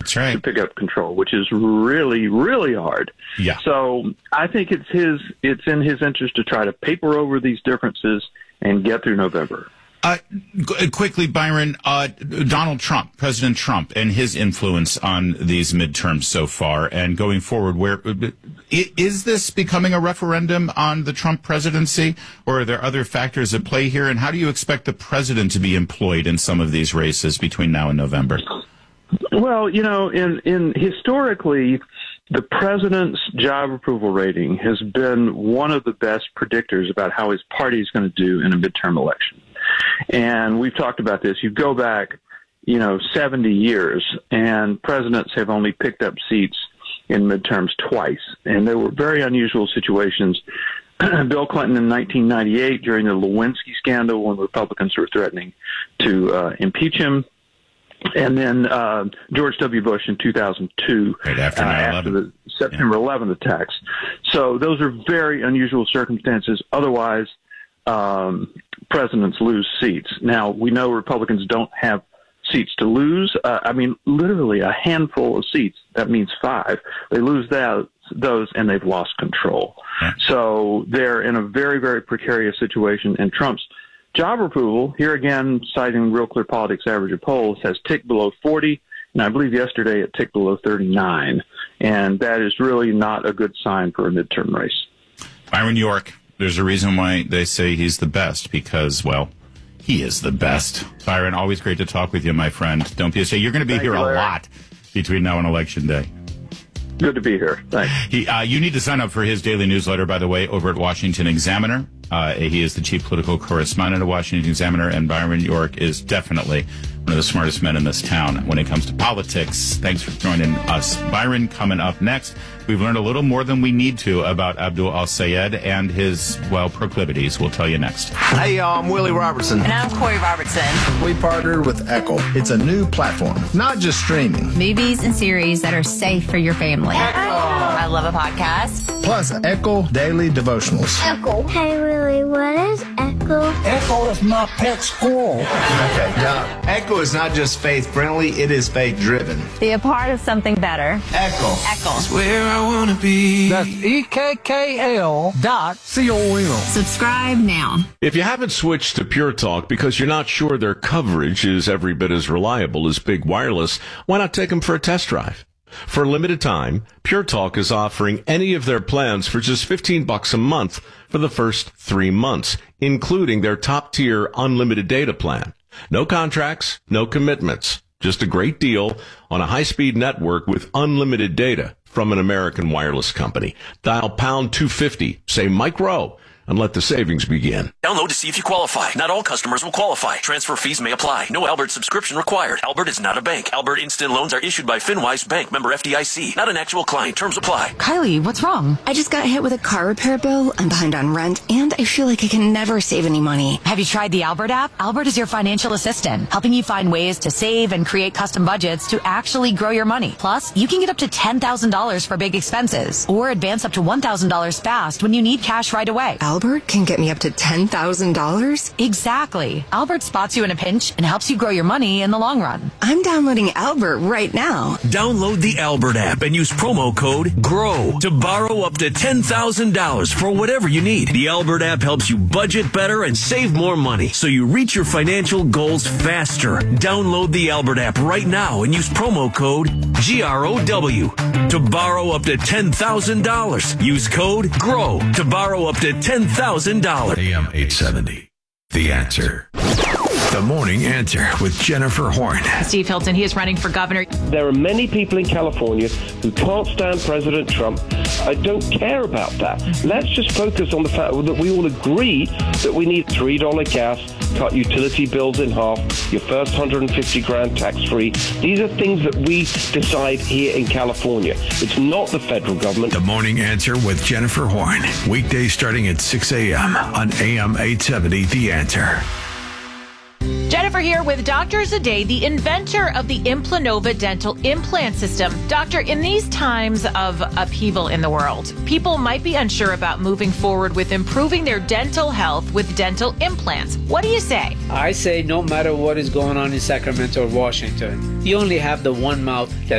to pick up control, which is really, really hard. Yeah. So I think it's in his interest to try to paper over these differences and get through November. Quickly, Byron, President Trump, and his influence on these midterms so far and going forward, is this becoming a referendum on the Trump presidency, or are there other factors at play here? And how do you expect the president to be employed in some of these races between now and November? Well, in historically, the president's job approval rating has been one of the best predictors about how his party is going to do in a midterm election. And we've talked about this. You go back, 70 years, and presidents have only picked up seats in midterms twice. And there were very unusual situations. Bill Clinton in 1998 during the Lewinsky scandal when Republicans were threatening to impeach him. And then George W. Bush in 2002 right after the September 11th attacks. So those are very unusual circumstances. Otherwise, presidents lose seats. Now, we know Republicans don't have seats to lose. Literally a handful of seats. That means 5. They lose those, and they've lost control. Yeah. So they're in a very, very precarious situation. And Trump's job approval, here again, citing Real Clear Politics average of polls, has ticked below 40. And I believe yesterday it ticked below 39. And that is really not a good sign for a midterm race. Byron York. There's a reason why they say he's the best, because, well, he is the best. Byron, always great to talk with you, my friend. Don't be a shame. You're going to be here a lot between now and Election Day. Good to be here. Thanks. You need to sign up for his daily newsletter, by the way, over at Washington Examiner. He is the chief political correspondent of Washington Examiner, and Byron York is definitely one of the smartest men in this town when it comes to politics. Thanks for joining us. Byron, coming up next, we've learned a little more than we need to about Abdul Al-Sayed and his, proclivities. We'll tell you next. Hey, y'all, I'm Willie Robertson. And I'm Corey Robertson. We partnered with Echo. It's a new platform, not just streaming. Movies and series that are safe for your family. I love a podcast. Plus, Echo Daily Devotionals. Echo. Hey, Willie, what is Echo? Echo is my pet squirrel. Okay, now, Echo is not just faith-friendly, it is faith-driven. Be a part of something better. Echo. Echo. It's where I want to be. That's EKKL.com. Subscribe now. If you haven't switched to Pure Talk because you're not sure their coverage is every bit as reliable as Big Wireless, why not take them for a test drive? For a limited time, Pure Talk is offering any of their plans for just $15 a month for the first 3 months, including their top-tier unlimited data plan. No contracts, no commitments, just a great deal on a high-speed network with unlimited data from an American wireless company. Dial pound 250, say Mike Rowe, and let the savings begin. Download to see if you qualify. Not all customers will qualify. Transfer fees may apply. No Albert subscription required. Albert is not a bank. Albert Instant Loans are issued by FinWise Bank, member FDIC. Not an actual client. Terms apply. Kylie, what's wrong? I just got hit with a car repair bill. I'm behind on rent, and I feel like I can never save any money. Have you tried the Albert app? Albert is your financial assistant, helping you find ways to save and create custom budgets to actually grow your money. Plus, you can get up to $10,000 for big expenses, or advance up to $1,000 fast when you need cash right away. Albert can get me up to $10,000? Exactly. Albert spots you in a pinch and helps you grow your money in the long run. I'm downloading Albert right now. Download the Albert app and use promo code GROW to borrow up to $10,000 for whatever you need. The Albert app helps you budget better and save more money so you reach your financial goals faster. Download the Albert app right now and use promo code GROW to borrow up to $10,000. Use code GROW to borrow up to $10,000. AM 870. The Answer. The Morning Answer with Jennifer Horn. Steve Hilton, he is running for governor. There are many people in California who can't stand President Trump. I don't care about that. Let's just focus on the fact that we all agree that we need $3 gas, cut utility bills in half, your first $150,000 tax-free. These are things that we decide here in California. It's not the federal government. The Morning Answer with Jennifer Horn. Weekdays starting at 6 a.m. on AM 870. The Answer. Jennifer here with Doctors a Day, the inventor of the Implanova dental implant system. Doctor, in these times of upheaval in the world, people might be unsure about moving forward with improving their dental health with dental implants. What do you say? I say no matter what is going on in Sacramento or Washington, you only have the one mouth that